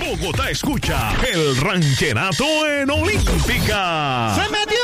Bogotá escucha el ranchenato en Olímpica. ¡Se metió!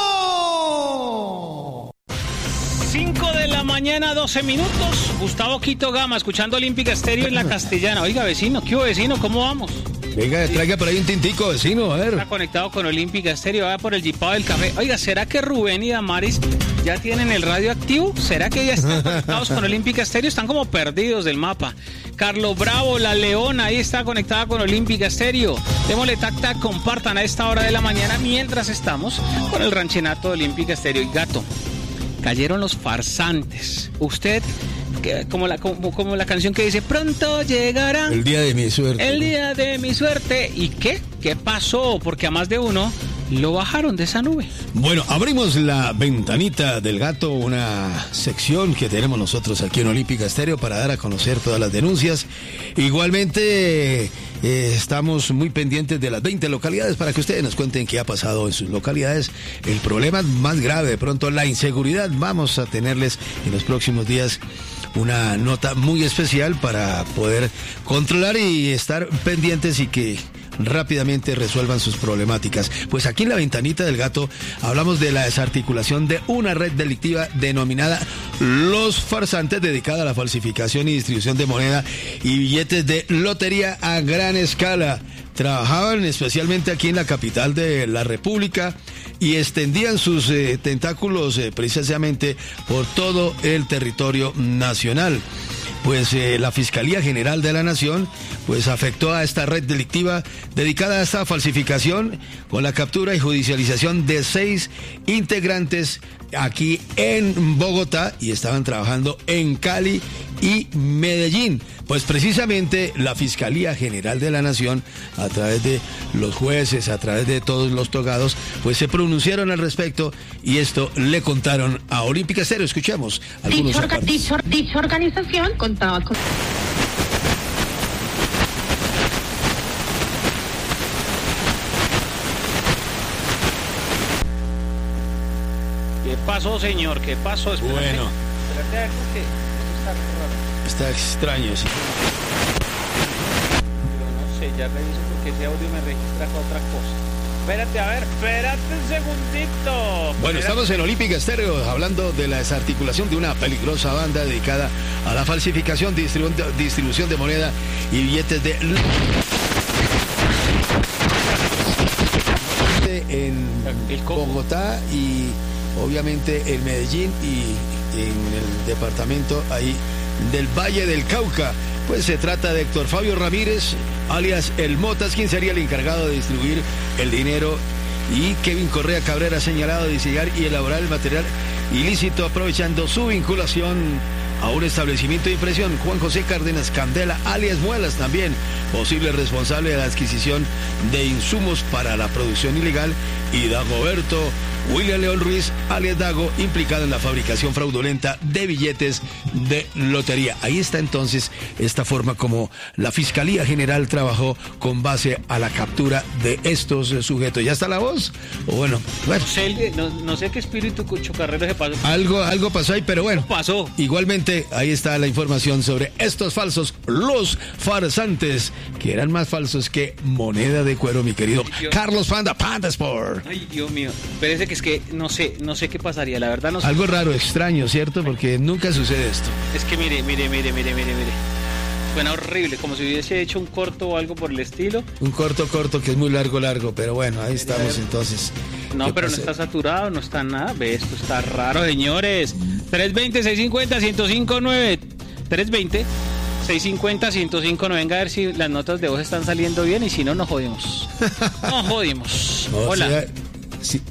5 de la mañana, 12 minutos. Gustavo Quito Gama, escuchando Olímpica Estéreo en la Castellana. Oiga, vecino, ¿qué hubo, vecino? ¿Cómo vamos? Venga, traiga por ahí un tintico, vecino, a ver. Está conectado con Olímpica Estéreo, va por el jipado del café. Oiga, ¿será que Rubén y Damaris ya tienen el radio activo? ¿Será que ya están conectados con Olímpica Estéreo? Están como perdidos del mapa. Carlos Bravo, la Leona, ahí está conectada con Olímpica Estéreo. Démosle tac, compartan a esta hora de la mañana mientras estamos con el ranchenato de Olímpica Estéreo. Y gato, cayeron los farsantes. Usted, como la canción que dice, pronto llegará el día de mi suerte. El día de mi suerte. ¿Y qué? ¿Qué pasó? Porque a más de uno lo bajaron de esa nube. Bueno, abrimos la ventanita del gato, una sección que tenemos nosotros aquí en Olímpica Estéreo para dar a conocer todas las denuncias. Igualmente estamos muy pendientes de las 20 localidades para que ustedes nos cuenten qué ha pasado en sus localidades. El problema más grave, de pronto la inseguridad. Vamos a tenerles en los próximos días una nota muy especial para poder controlar y estar pendientes y que rápidamente resuelvan sus problemáticas. Pues aquí en la ventanita del gato hablamos de la desarticulación de una red delictiva denominada Los Farsantes, dedicada a la falsificación y distribución de moneda y billetes de lotería a gran escala. Trabajaban especialmente aquí en la capital de la República y extendían sus tentáculos precisamente por todo el territorio nacional. Pues la Fiscalía General de la Nación pues afectó a esta red delictiva dedicada a esta falsificación con la captura y judicialización de 6 integrantes aquí en Bogotá y estaban trabajando en Cali y Medellín. Pues precisamente la Fiscalía General de la Nación, a través de los jueces, a través de todos los togados, pues se pronunciaron al respecto y esto le contaron a Olímpica Estéreo. Escuchemos algunos dicha organización contaba con... ¿Qué pasó, señor? ¿Qué pasó? Espérate. Bueno. Espérate a ver porque esto está raro. Está extraño, sí. Pero no sé, ya reviso porque ese audio me registra con otra cosa. Espérate un segundito. Bueno, estamos en Olímpica Estéreo hablando de la desarticulación de una peligrosa banda dedicada a la falsificación, distribución de moneda y billetes de... En Bogotá y obviamente en Medellín y en el departamento ahí del Valle del Cauca. Pues se trata de Héctor Fabio Ramírez, alias El Motas, quien sería el encargado de distribuir el dinero, y Kevin Correa Cabrera, señalado de diseñar y elaborar el material ilícito, aprovechando su vinculación a un establecimiento de impresión. Juan José Cárdenas Candela, alias Muelas, también posible responsable de la adquisición de insumos para la producción ilegal, y Dagoberto William León Ruiz, alias Dago, implicado en la fabricación fraudulenta de billetes de lotería. Ahí está entonces esta forma como la Fiscalía General trabajó con base a la captura de estos sujetos. ¿Ya está la voz? O bueno. No sé qué espíritu chocarrero se pasó. Algo pasó ahí, pero bueno. Pasó. Igualmente, ahí está la información sobre estos falsos, los farsantes, que eran más falsos que moneda de cuero, mi querido Carlos Panda Sport. Ay, Dios mío. Parece que es que no sé qué pasaría, la verdad no sé. Algo raro, extraño, ¿cierto? Porque nunca sucede esto. Es que mire. Suena horrible, como si hubiese hecho un corto o algo por el estilo. Un corto que es muy largo, pero bueno, ahí estamos entonces. No, pero no está saturado, no está nada. Ve, esto está raro, señores. 320-650-1059. 320-650-1059. Venga a ver si las notas de voz están saliendo bien y si no, nos jodimos. No, Hola. Sí.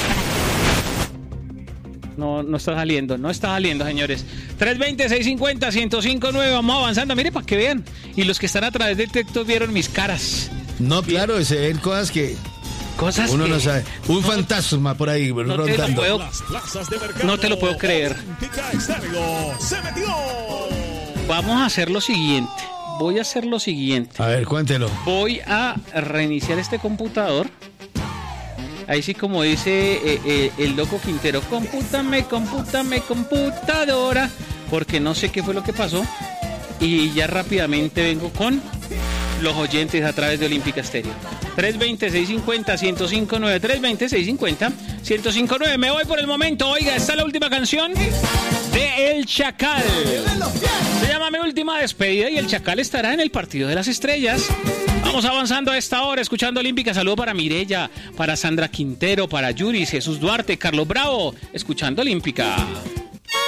No está saliendo, señores. 320-650-1059. Vamos avanzando, mire, para que vean. Y los que están a través del texto vieron mis caras. No, claro, se ven cosas que uno no sabe. Un fantasma por ahí rondando. No te lo puedo creer. Vamos a hacer lo siguiente. A ver, cuéntelo. Voy a reiniciar este computador. Ahí sí, como dice el loco Quintero, compútame, computadora, porque no sé qué fue lo que pasó. Y ya rápidamente vengo con los oyentes a través de Olímpica Estéreo. 320-650-1059, 320-650-1059. Me voy por el momento. Oiga, está la última canción de El Chacal. Se llama Mi Última Despedida y El Chacal estará en el Partido de las Estrellas. Vamos avanzando a esta hora, escuchando Olímpica. Saludo para Mirella, para Sandra Quintero, para Yuri, Jesús Duarte, Carlos Bravo, escuchando Olímpica.